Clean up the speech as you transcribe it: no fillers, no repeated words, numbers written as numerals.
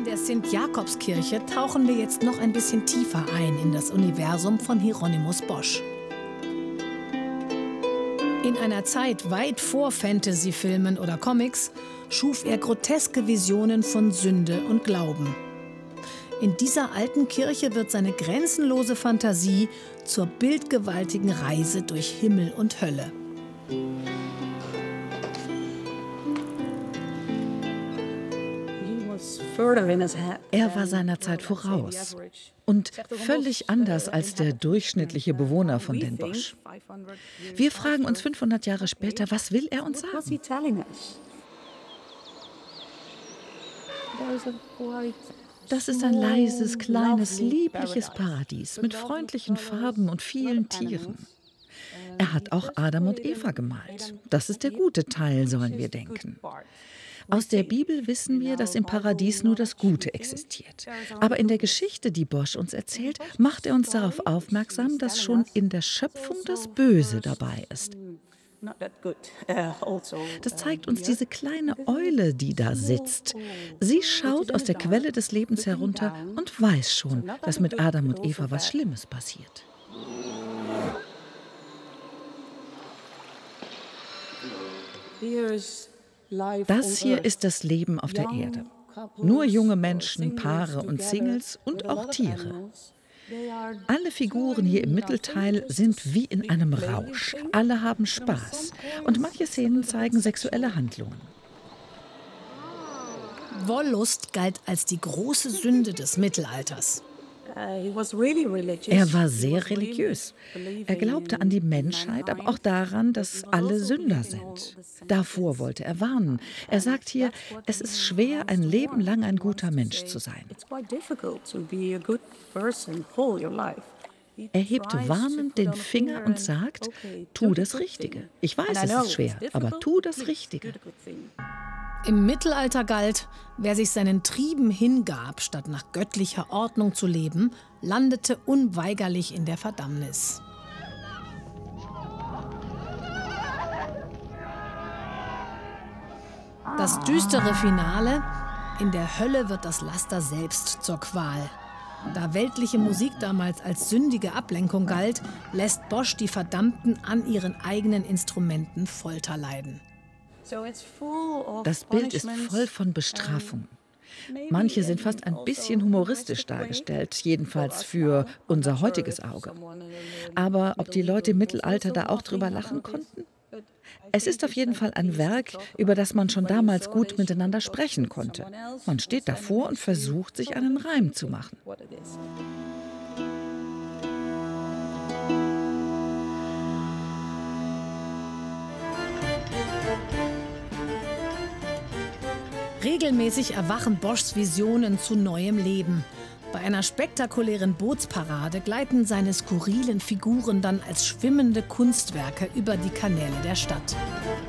der Sint-Jakobskirche tauchen wir jetzt noch ein bisschen tiefer ein in das Universum von Hieronymus Bosch. In einer Zeit weit vor Fantasy-Filmen oder Comics schuf er groteske Visionen von Sünde und Glauben. In dieser alten Kirche wird seine grenzenlose Fantasie zur bildgewaltigen Reise durch Himmel und Hölle. Er war seiner Zeit voraus und völlig anders als der durchschnittliche Bewohner von Den Bosch. Wir fragen uns 500 Jahre später, was will er uns sagen? Das ist ein leises, kleines, liebliches Paradies mit freundlichen Farben und vielen Tieren. Er hat auch Adam und Eva gemalt. Das ist der gute Teil, sollen wir denken. Aus der Bibel wissen wir, dass im Paradies nur das Gute existiert. Aber in der Geschichte, die Bosch uns erzählt, macht er uns darauf aufmerksam, dass schon in der Schöpfung das Böse dabei ist. Das zeigt uns diese kleine Eule, die da sitzt. Sie schaut aus der Quelle des Lebens herunter und weiß schon, dass mit Adam und Eva was Schlimmes passiert. Das hier ist das Leben auf der Erde. Nur junge Menschen, Paare und Singles und auch Tiere. Alle Figuren hier im Mittelteil sind wie in einem Rausch. Alle haben Spaß. Und manche Szenen zeigen sexuelle Handlungen. Wollust galt als die große Sünde des Mittelalters. Er war sehr religiös. Er glaubte an die Menschheit, aber auch daran, dass alle Sünder sind. Davor wollte er warnen. Er sagt hier, es ist schwer, ein Leben lang ein guter Mensch zu sein. Er hebt warnend den Finger und sagt, tu das Richtige. Ich weiß, es ist schwer, aber tu das Richtige. Im Mittelalter galt, wer sich seinen Trieben hingab, statt nach göttlicher Ordnung zu leben, landete unweigerlich in der Verdammnis. Das düstere Finale: In der Hölle wird das Laster selbst zur Qual. Da weltliche Musik damals als sündige Ablenkung galt, lässt Bosch die Verdammten an ihren eigenen Instrumenten Folter leiden. Das Bild ist voll von Bestrafungen. Manche sind fast ein bisschen humoristisch dargestellt, jedenfalls für unser heutiges Auge. Aber ob die Leute im Mittelalter da auch drüber lachen konnten? Es ist auf jeden Fall ein Werk, über das man schon damals gut miteinander sprechen konnte. Man steht davor und versucht, sich einen Reim zu machen. Regelmäßig erwachen Boschs Visionen zu neuem Leben. Bei einer spektakulären Bootsparade gleiten seine skurrilen Figuren dann als schwimmende Kunstwerke über die Kanäle der Stadt.